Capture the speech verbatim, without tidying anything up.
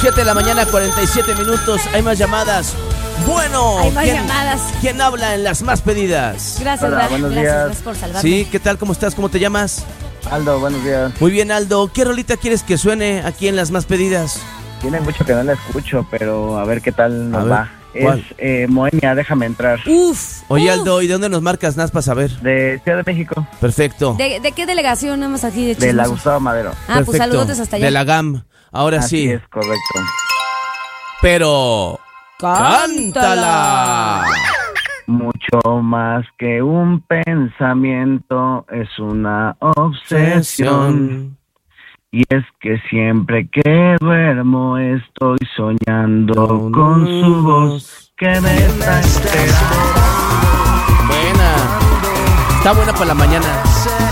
siete de la mañana, cuarenta y siete minutos. Hay más llamadas. Bueno, Hay más ¿quién, llamadas. ¿quién habla en las más pedidas? Gracias, Hola, Ra- buenos gracias, días. gracias por salvarme. Sí, ¿qué tal? ¿Cómo estás? ¿Cómo te llamas? Aldo, buenos días. Muy bien, Aldo. ¿Qué rolita quieres que suene aquí en las más pedidas? Tiene mucho que no la escucho, pero a ver qué tal nos A ver, va. ¿cuál? Es eh, Moenia, déjame entrar. Uf. Oye, uf. Aldo, ¿y de dónde nos marcas? Nas para saber. De Ciudad de México, Perfecto. ¿De, de qué delegación nada aquí de de la chismosos? Gustavo Madero. Ah, pues Perfecto. saludos hasta allá. De la G A M. Ahora Así sí. es, correcto. Pero... ¡cántala! Mucho más que un pensamiento, es una obsesión. Y es que siempre que duermo estoy soñando con su voz que me está esperando. Buena. Está buena para la mañana.